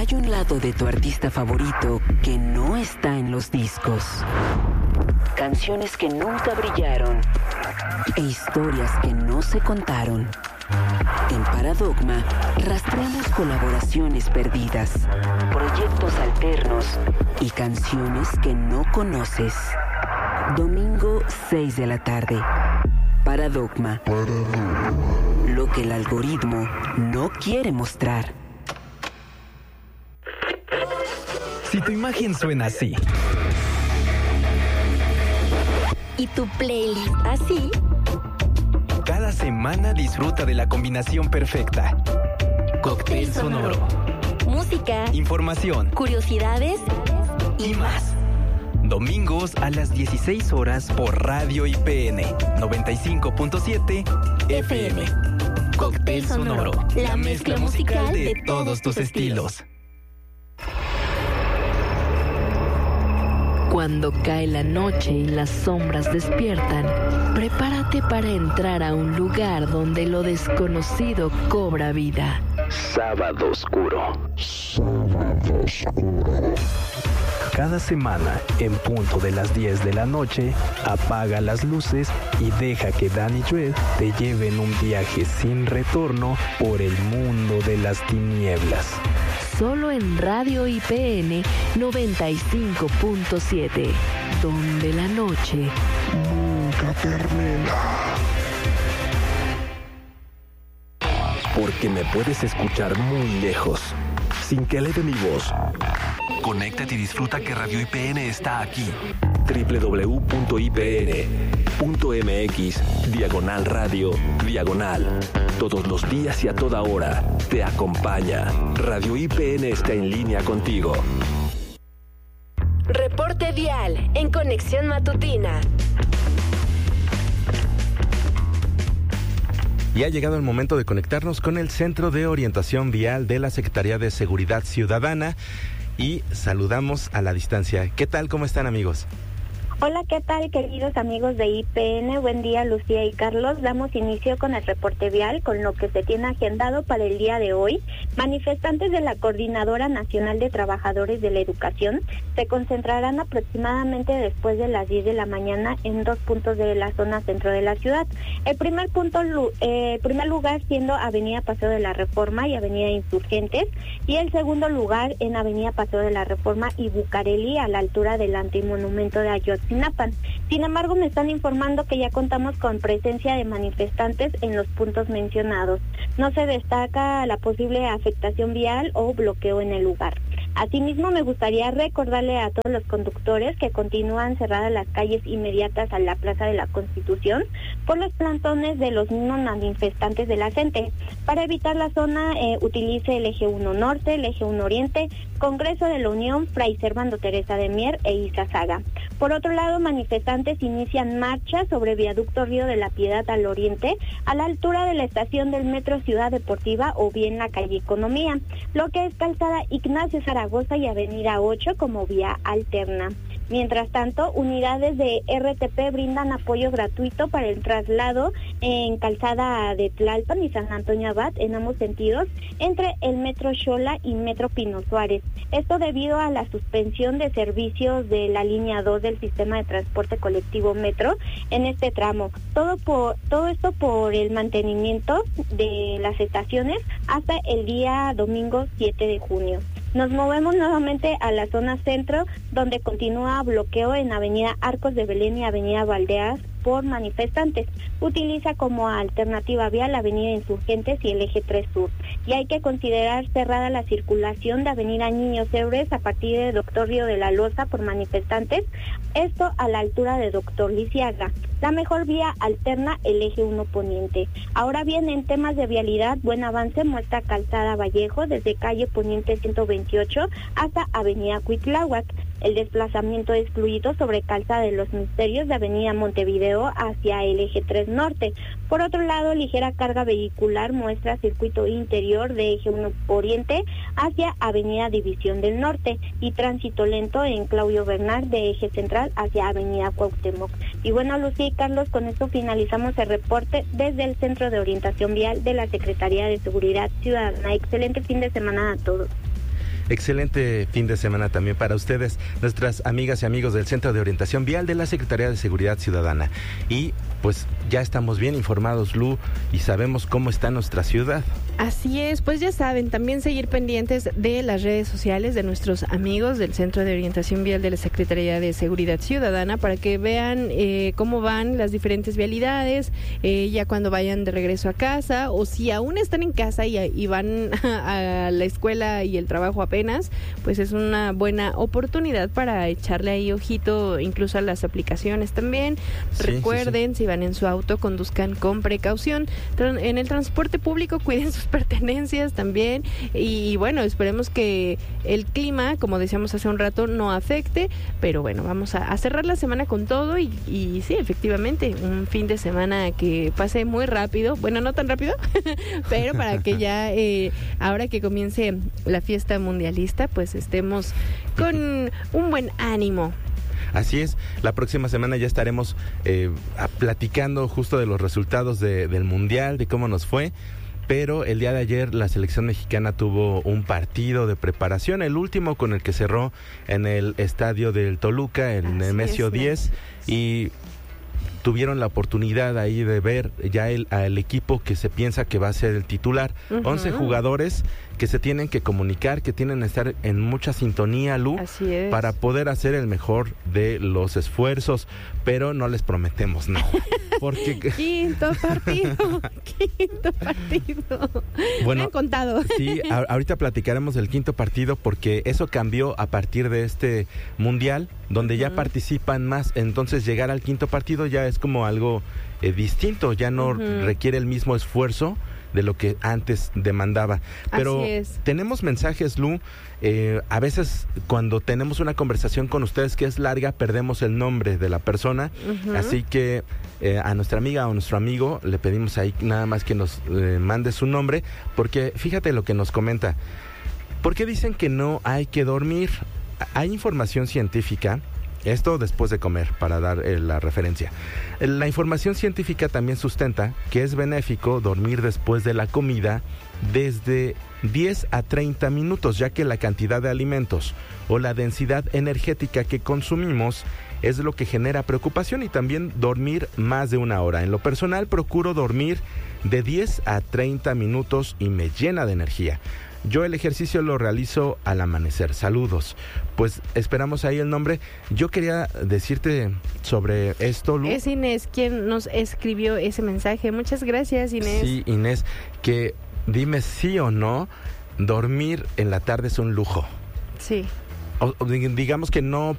Hay un lado de tu artista favorito que no está en los discos. Canciones que nunca brillaron e historias que no se contaron. En Paradogma rastreamos colaboraciones perdidas, proyectos alternos y canciones que no conoces. Domingo 6 de la tarde. Paradogma. Lo que el algoritmo no quiere mostrar. Si tu imagen suena así y tu playlist así, cada semana disfruta de la combinación perfecta. Cóctel sonoro. Música, información, curiosidades y más. Domingos a las 16 horas por Radio IPN 95.7 FM. Cóctel sonoro. La mezcla musical de todos tus estilos. Cuando cae la noche y las sombras despiertan, prepárate para entrar a un lugar donde lo desconocido cobra vida. Sábado Oscuro. Cada semana, en punto de las 10 de la noche, apaga las luces y deja que Dan y Joel te lleven un viaje sin retorno por el mundo de las tinieblas. Solo en Radio IPN 95.7, donde la noche nunca termina. Porque me puedes escuchar muy lejos, sin que eleve mi voz. Conéctate y disfruta que Radio IPN está aquí. www.ipn.mx/radio/. Todos los días y a toda hora te acompaña. Radio IPN está en línea contigo. Reporte vial en Conexión Matutina. Y ha llegado el momento de conectarnos con el Centro de Orientación Vial de la Secretaría de Seguridad Ciudadana y saludamos a la distancia. ¿Qué tal? ¿Cómo están, amigos? Hola, ¿qué tal, queridos amigos de IPN? Buen día, Lucía y Carlos. Damos inicio con el reporte vial, con lo que se tiene agendado para el día de hoy. Manifestantes de la Coordinadora Nacional de Trabajadores de la Educación se concentrarán aproximadamente después de las 10 de la mañana en dos puntos de la zona centro de la ciudad. El primer lugar siendo Avenida Paseo de la Reforma y Avenida Insurgentes, y el segundo lugar en Avenida Paseo de la Reforma y Bucareli, a la altura del antimonumento de Ayotzinapa. Sin embargo, me están informando que ya contamos con presencia de manifestantes en los puntos mencionados. No se destaca la posible afectación vial o bloqueo en el lugar. Asimismo, me gustaría recordarle a todos los conductores que continúan cerradas las calles inmediatas a la Plaza de la Constitución por los plantones de los mismos manifestantes de la CENTE. Para evitar la zona, utilice el eje 1 Norte, el eje 1 Oriente, Congreso de la Unión, Fray Servando Teresa de Mier e Izazaga. Por otro lado, manifestantes inician marcha sobre Viaducto Río de la Piedad al oriente, a la altura de la estación del Metro Ciudad Deportiva o bien la calle Economía, lo que es calzada Ignacio Zaragoza y Avenida 8 como vía alterna. Mientras tanto, unidades de RTP brindan apoyo gratuito para el traslado en calzada de Tlalpan y San Antonio Abad en ambos sentidos entre el Metro Xola y Metro Pino Suárez. Esto debido a la suspensión de servicios de la línea 2 del sistema de transporte colectivo Metro en este tramo. Todo esto por el mantenimiento de las estaciones hasta el día domingo 7 de junio. Nos movemos nuevamente a la zona centro, donde continúa bloqueo en Avenida Arcos de Belén y Avenida Valdeas por manifestantes. Utiliza como alternativa vial la Avenida Insurgentes y el eje 3 Sur. Y hay que considerar cerrada la circulación de Avenida Niños Héroes a partir de Doctor Río de la Loza por manifestantes, esto a la altura de Doctor Lisiaga. La mejor vía alterna, el eje 1 Poniente. Ahora bien, en temas de vialidad, buen avance muestra Calzada Vallejo desde calle Poniente 128 hasta Avenida Cuitláhuac. El desplazamiento es fluido sobre Calzada de los Misterios de Avenida Montevideo hacia el eje 3 Norte. Por otro lado, ligera carga vehicular muestra circuito interior de eje 1 Oriente hacia Avenida División del Norte y tránsito lento en Claudio Bernal de eje central hacia Avenida Cuauhtémoc. Y bueno, Lucía y Carlos, con esto finalizamos el reporte desde el Centro de Orientación Vial de la Secretaría de Seguridad Ciudadana. Excelente fin de semana a todos. Excelente fin de semana también para ustedes, nuestras amigas y amigos del Centro de Orientación Vial de la Secretaría de Seguridad Ciudadana. Y pues ya estamos bien informados, Lu, y sabemos cómo está nuestra ciudad. Así es, pues ya saben, también seguir pendientes de las redes sociales de nuestros amigos del Centro de Orientación Vial de la Secretaría de Seguridad Ciudadana para que vean cómo van las diferentes vialidades, ya cuando vayan de regreso a casa, o si aún están en casa y van a la escuela y el trabajo apenas, pues es una buena oportunidad para echarle ahí ojito incluso a las aplicaciones también. Recuerden, si van en su auto, conduzcan con precaución. En el transporte público, cuiden sus pertenencias también. Y bueno, esperemos que el clima, como decíamos hace un rato, no afecte. Pero bueno, vamos a cerrar la semana con todo. Y sí, efectivamente, un fin de semana que pase muy rápido. Bueno, no tan rápido, pero para que ya, ahora que comience la fiesta mundialista, pues estemos con un buen ánimo. Así es, la próxima semana ya estaremos platicando justo de los resultados del Mundial, de cómo nos fue, pero el día de ayer la selección mexicana tuvo un partido de preparación, el último con el que cerró en el estadio del Toluca, en Nemesio 10, y tuvieron la oportunidad ahí de ver ya al equipo que se piensa que va a ser el titular. 11 jugadores que se tienen que comunicar, que tienen que estar en mucha sintonía, Lu, para poder hacer el mejor de los esfuerzos, pero no les prometemos nada. Porque quinto partido. Bueno, me han contado. Sí, ahorita platicaremos del quinto partido porque eso cambió a partir de este mundial, donde ya participan más, entonces llegar al quinto partido ya es como algo distinto, ya no requiere el mismo esfuerzo de lo que antes demandaba. Pero tenemos mensajes, Lu. A veces cuando tenemos una conversación con ustedes que es larga, perdemos el nombre de la persona. Así que a nuestra amiga o nuestro amigo le pedimos ahí nada más que nos mande su nombre, porque fíjate lo que nos comenta. ¿Por qué dicen que no hay que dormir? Hay información científica. Esto después de comer, para dar la referencia. La información científica también sustenta que es benéfico dormir después de la comida desde 10 a 30 minutos, ya que la cantidad de alimentos o la densidad energética que consumimos es lo que genera preocupación, y también dormir más de una hora. En lo personal, procuro dormir de 10 a 30 minutos y me llena de energía. Yo el ejercicio lo realizo al amanecer. Saludos. Pues esperamos ahí el nombre. Yo quería decirte sobre esto, Lu. Es Inés quien nos escribió ese mensaje. Muchas gracias, Inés. Sí, Inés, que dime sí o no, dormir en la tarde es un lujo. Sí. Digamos que no